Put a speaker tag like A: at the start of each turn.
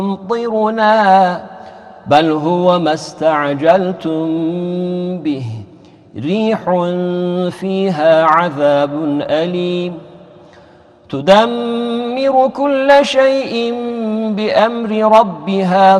A: يمطرنا بل هو ما استعجلتم به ريح فيها عذاب أليم تدمر كل شيء بأمر ربها